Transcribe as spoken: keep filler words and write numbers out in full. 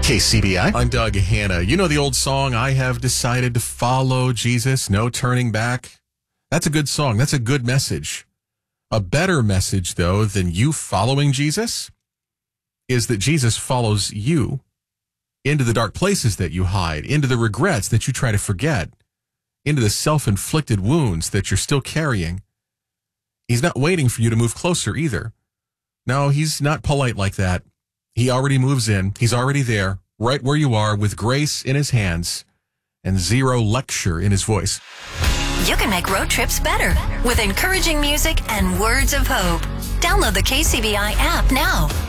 K C B I. I'm Doug Hanna. You know the old song, I have decided to follow Jesus, no turning back? That's a good song. That's a good message. A better message, though, than you following Jesus is that Jesus follows you into the dark places that you hide, into the regrets that you try to forget, into the self-inflicted wounds that you're still carrying. He's not waiting for you to move closer either. No, he's not polite like that. He already moves in. He's already there, right where you are, with grace in his hands and zero lecture in his voice. You can make road trips better with encouraging music and words of hope. Download the K C B I app now.